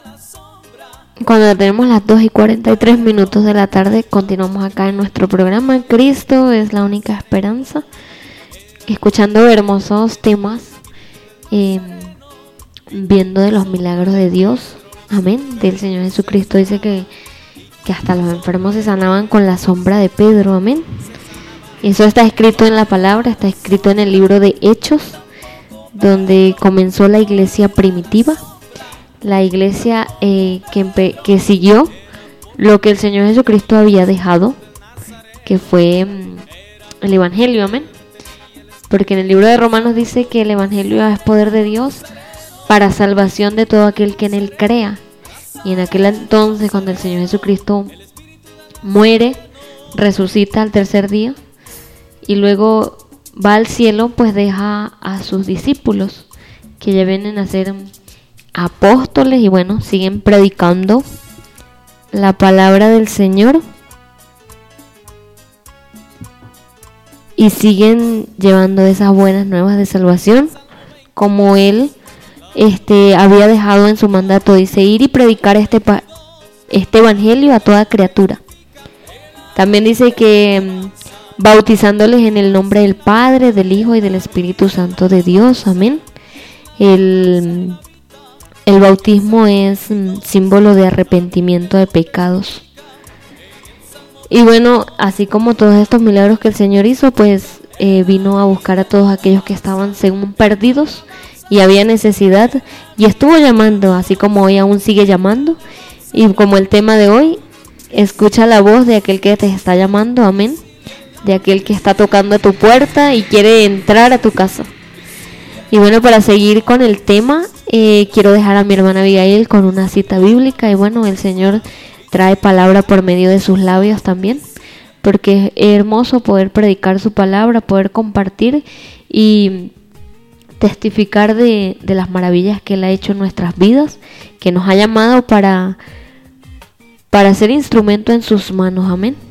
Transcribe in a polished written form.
Cuando tenemos las 2:43 de la tarde, continuamos acá en nuestro programa Cristo es la única esperanza, escuchando hermosos temas, viendo de los milagros de Dios, amén, del Señor Jesucristo. Dice que hasta los enfermos se sanaban con la sombra de Pedro, amén. Eso está escrito en la palabra, está escrito en el libro de Hechos, donde comenzó la iglesia primitiva, la iglesia que siguió lo que el Señor Jesucristo había dejado, que fue el Evangelio, amén. Porque en el libro de Romanos dice que el Evangelio es poder de Dios para salvación de todo aquel que en él crea. Y en aquel entonces, cuando el Señor Jesucristo muere, resucita al tercer día y luego va al cielo, pues deja a sus discípulos que ya vienen a ser apóstoles y bueno, siguen predicando la palabra del Señor y siguen llevando esas buenas nuevas de salvación, como él había dejado en su mandato. Dice: ir y predicar este evangelio a toda criatura. También dice que bautizándoles en el nombre del Padre, del Hijo y del Espíritu Santo de Dios, amén. El bautismo es símbolo de arrepentimiento de pecados. Y bueno, así como todos estos milagros que el Señor hizo, pues vino a buscar a todos aquellos que estaban según perdidos y había necesidad, y estuvo llamando, así como hoy aún sigue llamando. Y como el tema de hoy, escucha la voz de aquel que te está llamando, amén, de aquel que está tocando a tu puerta y quiere entrar a tu casa. Y bueno, para seguir con el tema, quiero dejar a mi hermana Abigail con una cita bíblica. Y bueno, el Señor trae palabra por medio de sus labios también, porque es hermoso poder predicar su palabra, poder compartir y testificar de las maravillas que Él ha hecho en nuestras vidas, que nos ha llamado para ser instrumento en sus manos, amén.